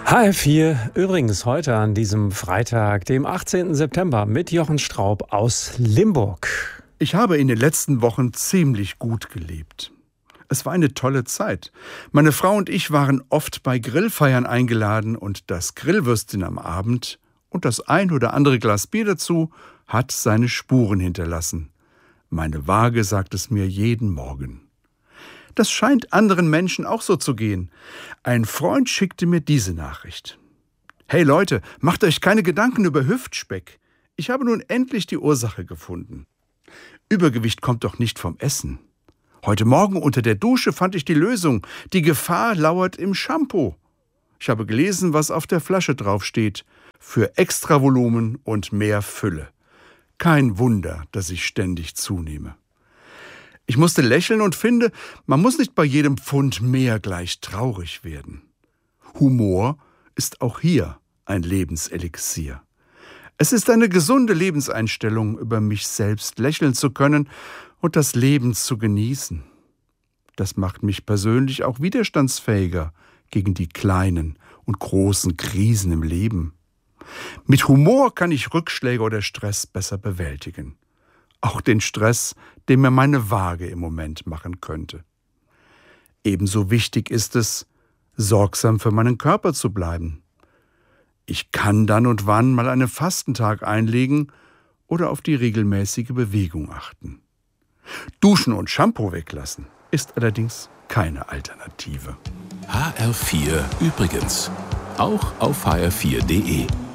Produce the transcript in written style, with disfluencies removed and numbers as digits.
HR4, übrigens heute an diesem Freitag, dem 18. September, mit Jochen Straub aus Limburg. Ich habe in den letzten Wochen ziemlich gut gelebt. Es war eine tolle Zeit. Meine Frau und ich waren oft bei Grillfeiern eingeladen und das Grillwürstchen am Abend und das ein oder andere Glas Bier dazu hat seine Spuren hinterlassen. Meine Waage sagt es mir jeden Morgen. Das scheint anderen Menschen auch so zu gehen. Ein Freund schickte mir diese Nachricht. Hey Leute, macht euch keine Gedanken über Hüftspeck. Ich habe nun endlich die Ursache gefunden. Übergewicht kommt doch nicht vom Essen. Heute Morgen unter der Dusche fand ich die Lösung. Die Gefahr lauert im Shampoo. Ich habe gelesen, was auf der Flasche draufsteht. Für Extravolumen und mehr Fülle. Kein Wunder, dass ich ständig zunehme. Ich musste lächeln und finde, man muss nicht bei jedem Pfund mehr gleich traurig werden. Humor ist auch hier ein Lebenselixier. Es ist eine gesunde Lebenseinstellung, über mich selbst lächeln zu können und das Leben zu genießen. Das macht mich persönlich auch widerstandsfähiger gegen die kleinen und großen Krisen im Leben. Mit Humor kann ich Rückschläge oder Stress besser bewältigen. Auch den Stress, den mir meine Waage im Moment machen könnte. Ebenso wichtig ist es, sorgsam für meinen Körper zu bleiben. Ich kann dann und wann mal einen Fastentag einlegen oder auf die regelmäßige Bewegung achten. Duschen und Shampoo weglassen ist allerdings keine Alternative. HR4 übrigens. Auch auf hr4.de.